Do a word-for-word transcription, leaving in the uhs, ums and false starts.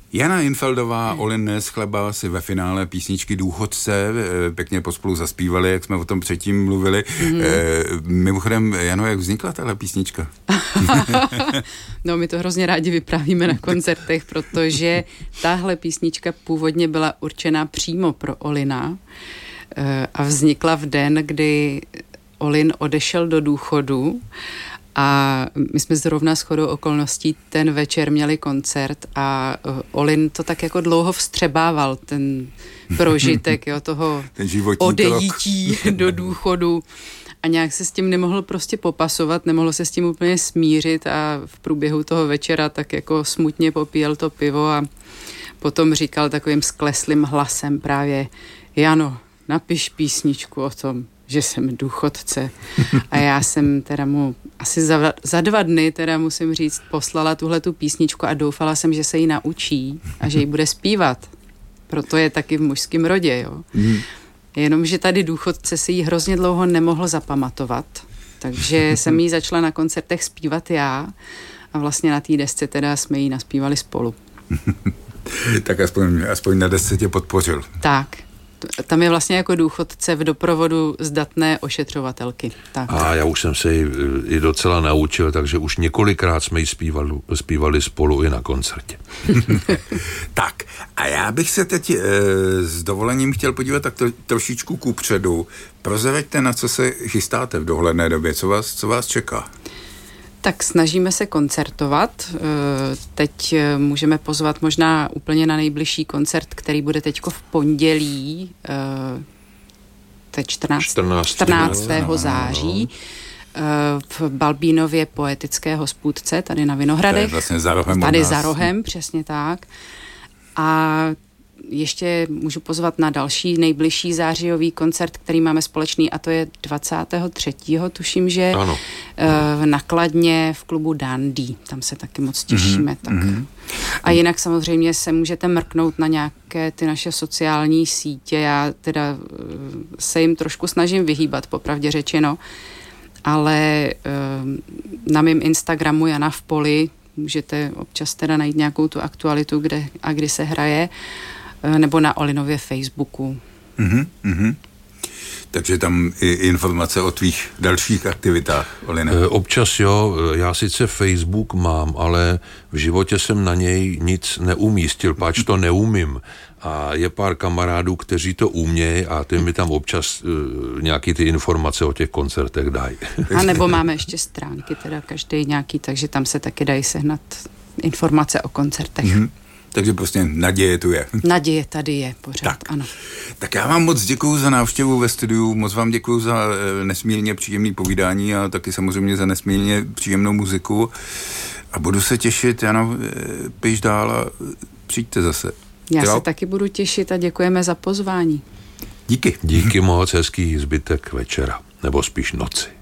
Jana Infeldová, Olin Ness Chleba si ve finále písničky Důchodce pěkně pospolu zaspívali, jak jsme o tom předtím mluvili. Mm. E, mimochodem, Jano, jak vznikla tahle písnička? No, my to hrozně rádi vyprávíme na koncertech, protože tahle písnička původně byla určená přímo pro Olina a vznikla v den, kdy Olin odešel do důchodu. A my jsme zrovna shodou okolností ten večer měli koncert a Olin to tak jako dlouho vstřebával, ten prožitek, jo, toho odejítí do důchodu a nějak se s tím nemohl prostě popasovat, nemohl se s tím úplně smířit a v průběhu toho večera tak jako smutně popíjel to pivo a potom říkal takovým skleslým hlasem právě: Jano, napiš písničku o tom, že jsem důchodce. A já jsem teda mu asi za, za dva dny, teda musím říct, poslala tuhletu písničku a doufala jsem, že se ji naučí a že ji bude zpívat. Proto je taky v mužském rodě, jo. Mm. Jenomže tady důchodce si ji hrozně dlouho nemohl zapamatovat, takže jsem ji začala na koncertech zpívat já a vlastně na té desce teda jsme ji naspívali spolu. Tak aspoň, aspoň na desce tě podpořil. Tak. Tam je vlastně jako důchodce v doprovodu zdatné ošetřovatelky. Tak. A já už jsem se ji i docela naučil, takže už několikrát jsme ji zpívali, zpívali spolu i na koncertě. Tak, a já bych se teď e, s dovolením chtěl podívat tak to, trošičku kupředu. Prozraďte, na co se chystáte v dohledné době, co vás, co vás čeká? Tak snažíme se koncertovat. Teď můžeme pozvat možná úplně na nejbližší koncert, který bude teďko v pondělí, to je čtrnáctého září, v Balbínově poetické hospůdce, tady na Vinohradech. To je vlastně za rohem. Tady za rohem, přesně tak. A ještě můžu pozvat na další nejbližší zářijový koncert, který máme společný, a to je dvacátého třetího tuším, že ano. v Nakladně v klubu Dandy. Tam se taky moc těšíme. Mm-hmm. Tak. Mm-hmm. A jinak samozřejmě se můžete mrknout na nějaké ty naše sociální sítě. Já teda se jim trošku snažím vyhýbat, popravdě řečeno, ale na mém Instagramu Jana v Poli můžete občas teda najít nějakou tu aktualitu, kde a kdy se hraje, nebo na Olinově Facebooku. Mm-hmm, mm-hmm. Takže tam i informace o tvých dalších aktivitách, Oline. E, občas jo, já sice Facebook mám, ale v životě jsem na něj nic neumístil, páč to neumím. A je pár kamarádů, kteří to umějí a ty mi tam občas uh, nějaký ty informace o těch koncertech dají. A nebo máme ještě stránky, teda každý nějaký, takže tam se taky dají sehnat informace o koncertech. Mm-hmm. Takže prostě naděje tu je. Naděje tady je pořád, tak. Ano. Tak já vám moc děkuju za návštěvu ve studiu, moc vám děkuju za nesmírně příjemné povídání a taky samozřejmě za nesmírně příjemnou muziku. A budu se těšit, Jano, píš dál a přijďte zase. Já jo? se taky budu těšit a děkujeme za pozvání. Díky. Díky moc, hezký zbytek večera, nebo spíš noci.